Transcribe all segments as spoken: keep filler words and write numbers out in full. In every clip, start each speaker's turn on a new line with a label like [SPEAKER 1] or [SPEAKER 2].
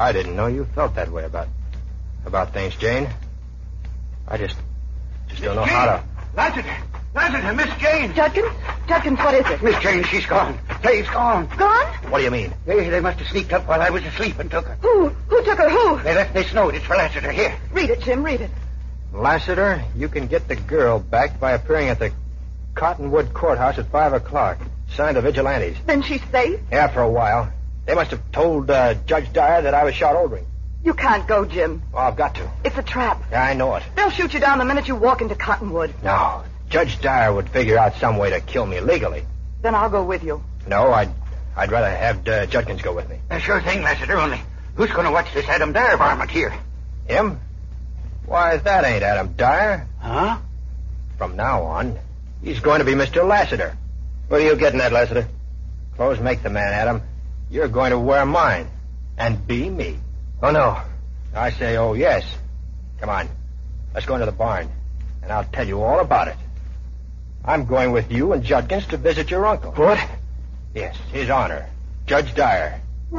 [SPEAKER 1] I didn't know you felt that way about about things, Jane. I just just don't know
[SPEAKER 2] Jane.
[SPEAKER 1] how to...
[SPEAKER 2] Lassiter! Lassiter, Miss Jane!
[SPEAKER 3] Judkins? Judkins, what is it?
[SPEAKER 2] Miss Jane, she's gone. Dave's gone.
[SPEAKER 3] Gone?
[SPEAKER 1] What do you mean?
[SPEAKER 2] They, they must have sneaked up while I was asleep and took her.
[SPEAKER 3] Who? Who took her? Who?
[SPEAKER 2] They left this note. It's for Lassiter. Here.
[SPEAKER 3] Read it, Jim. Read it.
[SPEAKER 1] Lassiter, you can get the girl back by appearing at the Cottonwood Courthouse at five o'clock. Signed the vigilantes.
[SPEAKER 3] Then she's safe?
[SPEAKER 1] Yeah, for a while. They must have told uh, Judge Dyer that I was shot Oldring.
[SPEAKER 3] You can't go, Jim.
[SPEAKER 1] Oh, I've got to.
[SPEAKER 3] It's a trap.
[SPEAKER 1] Yeah, I know it.
[SPEAKER 3] They'll shoot you down the minute you walk into Cottonwood.
[SPEAKER 1] No. Judge Dyer would figure out some way to kill me legally.
[SPEAKER 3] Then I'll go with you.
[SPEAKER 1] No, I'd I'd rather have uh, Judkins go with me.
[SPEAKER 2] Uh, sure thing, Lassiter. Only who's going to watch this Adam Dyer varmint here?
[SPEAKER 1] Him? Why, that ain't Adam Dyer.
[SPEAKER 2] Huh?
[SPEAKER 1] From now on, he's going to be Mister Lassiter. What are you getting at, Lassiter? Clothes make the man, Adam. You're going to wear mine. And be me. Oh, no. I say, oh, yes. Come on. Let's go into the barn. And I'll tell you all about it. I'm going with you and Judkins to visit your uncle.
[SPEAKER 2] What?
[SPEAKER 1] Yes, his honor. Judge Dyer.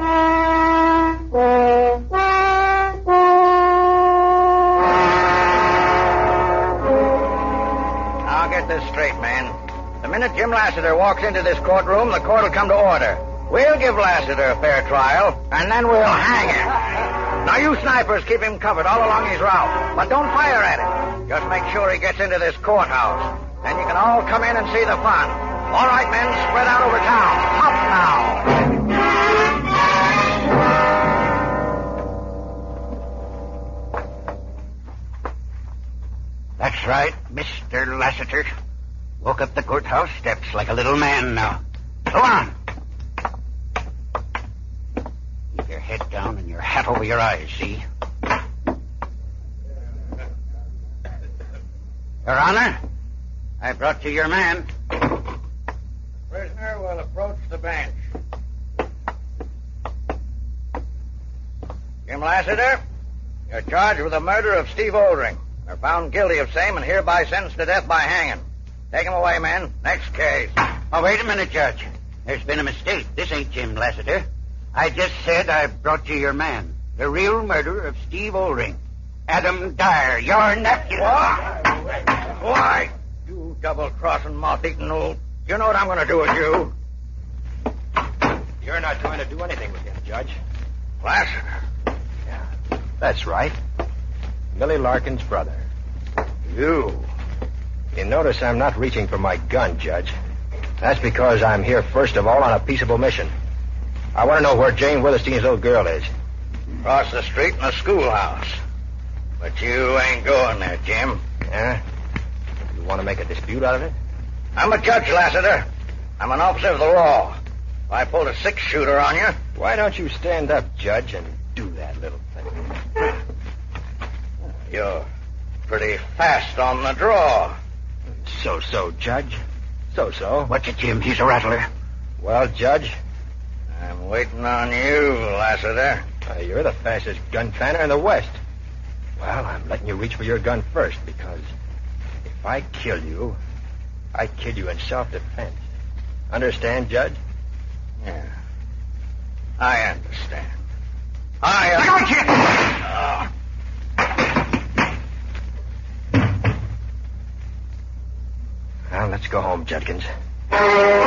[SPEAKER 4] I'll get this straight, man. The minute Jim Lassiter walks into this courtroom, the court will come to order. We'll give Lassiter a fair trial, and then we'll hang him. Now, you snipers keep him covered all along his route, but don't fire at him. Just make sure he gets into this courthouse. Then you can all come in and see the fun. All right, men, spread out over town. Up now.
[SPEAKER 2] That's right, Mister Lassiter. Walk up the courthouse steps like a little man now. Go on. Keep your head down and your hat over your eyes, see? Your Honor, I brought you your man.
[SPEAKER 4] Prisoner will approach the bench. Jim Lassiter, you're charged with the murder of Steve Oldring. You're found guilty of same and hereby sentenced to death by hanging. Take him away, men. Next case.
[SPEAKER 2] Oh, wait a minute, Judge. There's been a mistake. This ain't Jim Lassiter. I just said I brought you your man. The real murderer of Steve Oldring. Adam Dyer, your nephew.
[SPEAKER 4] What? Why, you double-crossing, moth-eating old... You know what I'm going to do with you?
[SPEAKER 1] You're not going to do anything with him, Judge.
[SPEAKER 4] Lassiter.
[SPEAKER 1] Yeah, that's right. Millie Larkin's brother.
[SPEAKER 4] You.
[SPEAKER 1] You notice I'm not reaching for my gun, Judge. That's because I'm here, first of all, on a peaceable mission. I want to know where Jane Witherstein's little girl is.
[SPEAKER 4] Across the street in the schoolhouse. But you ain't going there, Jim.
[SPEAKER 1] Yeah? You want to make a dispute out of it?
[SPEAKER 4] I'm a judge, Lassiter. I'm an officer of the law. If I pulled a six-shooter on you...
[SPEAKER 1] Why don't you stand up, Judge, and do that little thing?
[SPEAKER 4] You're pretty fast on the draw.
[SPEAKER 1] So-so, Judge. So-so.
[SPEAKER 2] Watch it, Jim. He's a rattler.
[SPEAKER 1] Well, Judge?
[SPEAKER 4] I'm waiting on you, Lassiter.
[SPEAKER 1] Uh, you're the fastest gun fanner in the West. Well, I'm letting you reach for your gun first, because if I kill you, I kill you in self-defense. Understand, Judge?
[SPEAKER 4] Yeah. I understand. I... Uh...
[SPEAKER 2] Look out, Jim!
[SPEAKER 1] Well, let's go home, Judkins.